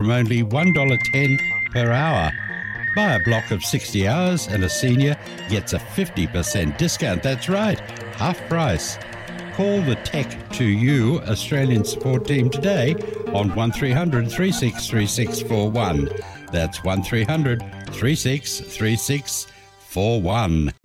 from only $1.10 per hour. Buy a block of 60 hours and a senior gets a 50% discount. That's right, half price. Call the Tech2U Australian support team today on 1300 363641. That's 1300 363641.